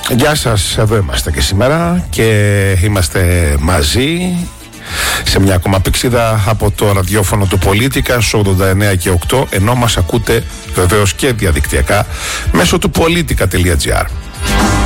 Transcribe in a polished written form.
Γεια σας, εδώ είμαστε και σήμερα και είμαστε μαζί σε μια ακόμα πηξίδα από το ραδιόφωνο του Πολίτικα στο 89 και 8, ενώ μας ακούτε βεβαίως και διαδικτυακά μέσω του politica.gr.